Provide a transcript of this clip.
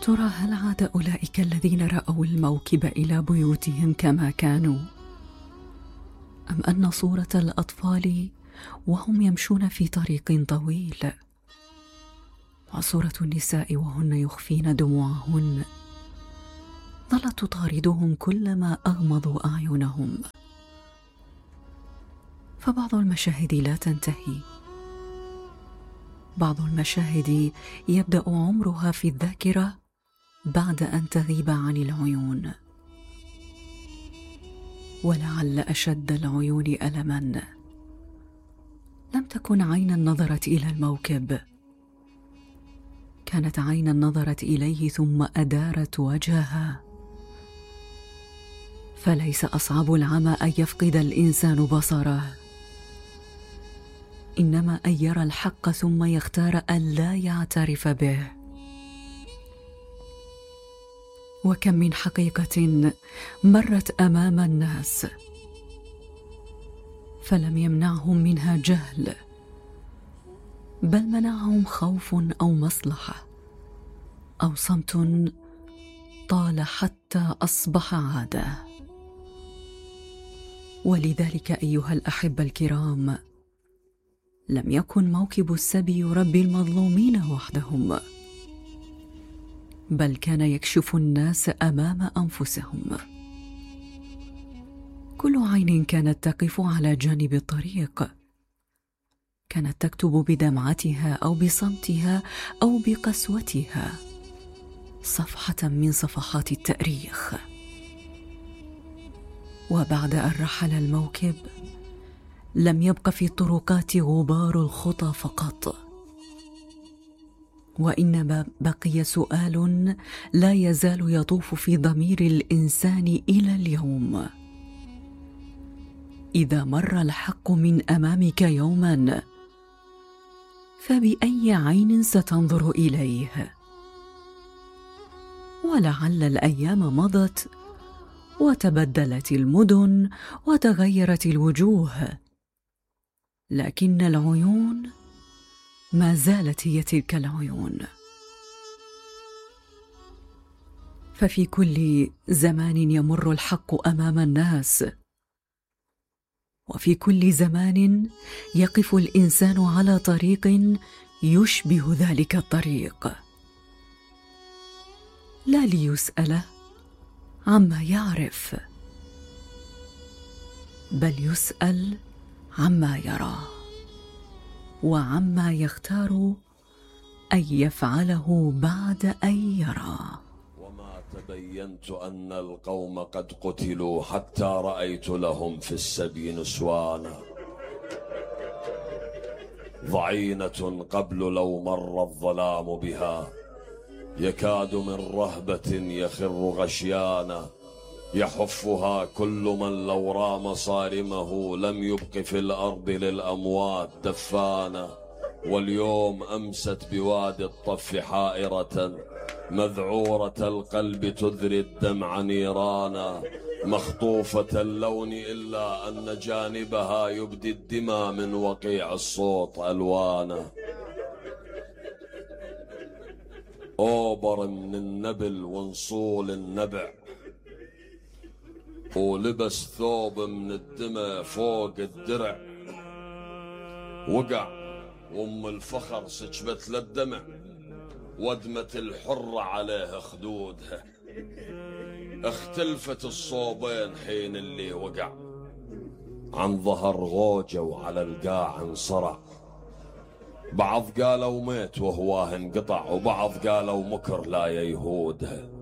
ترى هل عاد أولئك الذين رأوا الموكب إلى بيوتهم كما كانوا، أم أن صورة الأطفال وهم يمشون في طريق طويل، وصورة النساء وهن يخفين دموعهن ظلت تطاردهم كلما أغمضوا أعينهم؟ فبعض المشاهد لا تنتهي، بعض المشاهد يبدأ عمرها في الذاكرة بعد أن تغيب عن العيون. ولعل أشد العيون ألماً لم تكن عينا نظرت إلى الموكب، كانت عينا نظرت إليه ثم أدارت وجهها. فليس أصعب العمى أن يفقد الإنسان بصره، إنما أن يرى الحق ثم يختار أن لا يعترف به. وكم من حقيقة مرت أمام الناس فلم يمنعهم منها جهل، بل منعهم خوف أو مصلحة أو صمت طال حتى أصبح عادة. ولذلك أيها الأحبة الكرام، لم يكن موكب السبي يربي المظلومين وحدهم، بل كان يكشف الناس أمام أنفسهم. كل عين كانت تقف على جانب الطريق كانت تكتب بدمعتها أو بصمتها أو بقسوتها صفحة من صفحات التاريخ. وبعد أن رحل الموكب لم يبق في الطرقات غبار الخطى فقط، وإنما بقي سؤال لا يزال يطوف في ضمير الإنسان إلى اليوم: إذا مر الحق من أمامك يوما فبأي عين ستنظر إليه؟ ولعل الأيام مضت وتبدلت المدن وتغيرت الوجوه، لكن العيون ما زالت هي تلك العيون. ففي كل زمان يمر الحق أمام الناس، وفي كل زمان يقف الإنسان على طريق يشبه ذلك الطريق، لا ليسأل عما يعرف، بل يسأل عما يرى وعما يختار أن يفعله بعد أن يرى. وما تبينت أن القوم قد قتلوا حتى رأيت لهم في السبي نسوانا، ضعينة قبل لو مر الظلام بها يكاد من رهبة يخر غشيانا، يحفها كل من لو رام صارمه لم يبق في الأرض للأموات دفانا. واليوم أمست بوادي الطف حائرة مذعورة القلب تذري الدمع نيرانا، مخطوفة اللون إلا أن جانبها يبدي الدمى من وقيع الصوت ألوانا. أوبر من النبل ونصول النبع ولبس ثوب من الدمى فوق الدرع، وقع وام الفخر سكبت للدمع ودمة الحرة عليه خدودها. اختلفت الصوبين حين اللي وقع عن ظهر غوجة وعلى القاع انصرع، بعض قالوا ميت وهواه انقطع وبعض قالوا مكر لا يهودها.